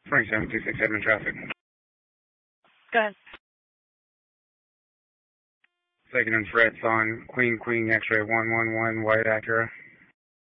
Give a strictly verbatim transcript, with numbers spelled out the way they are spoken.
twenty-seven two six seven in traffic. Go ahead. Second and Fred's on Queen Queen X-ray one one one White Acura.